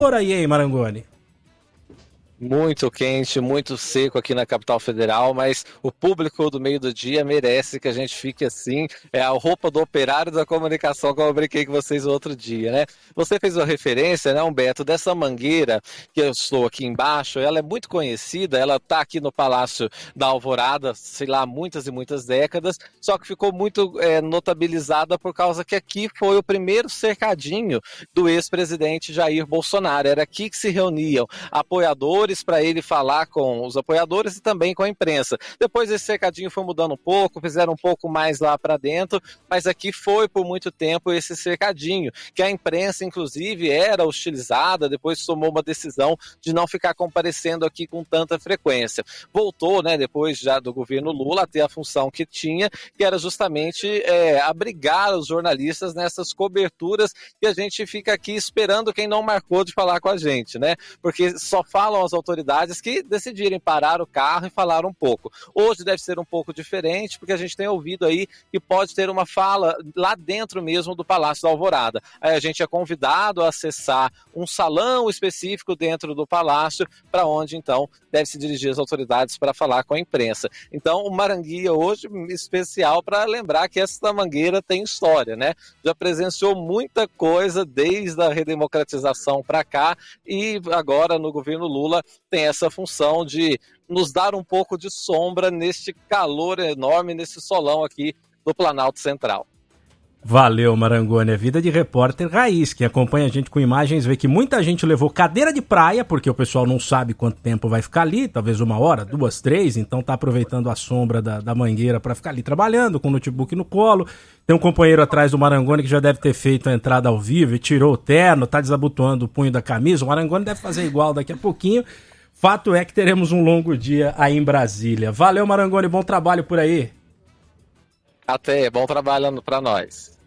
Por aí, Marangoni. Muito quente, muito seco aqui na capital federal, mas o público do meio do dia merece que a gente fique assim, é a roupa do operário da comunicação, como eu brinquei com vocês o outro dia, né? Você fez uma referência, né, Humberto, dessa mangueira que eu estou aqui embaixo, ela é muito conhecida, ela está aqui no Palácio da Alvorada, sei lá, muitas e muitas décadas, só que ficou muito notabilizada por causa que aqui foi o primeiro cercadinho do ex-presidente Jair Bolsonaro, era aqui que se reuniam apoiadores para ele falar com os apoiadores e também com a imprensa. Depois esse cercadinho foi mudando um pouco, fizeram um pouco mais lá para dentro, mas aqui foi por muito tempo esse cercadinho, que a imprensa inclusive era hostilizada, depois tomou uma decisão de não ficar comparecendo aqui com tanta frequência. Voltou, né, depois já do governo Lula a ter a função que tinha, que era justamente abrigar os jornalistas nessas coberturas que a gente fica aqui esperando quem não marcou de falar com a gente, né? Porque só falam as autoridades que decidirem parar o carro e falar um pouco. Hoje deve ser um pouco diferente, porque a gente tem ouvido aí que pode ter uma fala lá dentro mesmo do Palácio da Alvorada. Aí a gente é convidado a acessar um salão específico dentro do Palácio, para onde então deve se dirigir as autoridades para falar com a imprensa. Então o Maranguia hoje especial para lembrar que essa mangueira tem história, né? Já presenciou muita coisa desde a redemocratização para cá e agora no governo Lula tem essa função de nos dar um pouco de sombra neste calor enorme, nesse solão aqui do Planalto Central. Valeu, Marangoni. É vida de repórter raiz. Quem acompanha a gente com imagens vê que muita gente levou cadeira de praia, porque o pessoal não sabe quanto tempo vai ficar ali, talvez 1 hora, 2, 3, então tá aproveitando a sombra da mangueira para ficar ali trabalhando, com o notebook no colo. Tem um companheiro atrás do Marangoni que já deve ter feito a entrada ao vivo e tirou o terno, tá desabotoando o punho da camisa. O Marangoni deve fazer igual daqui a pouquinho. Fato é que teremos um longo dia aí em Brasília. Valeu, Marangoni, bom trabalho por aí. Até, bom trabalho para nós.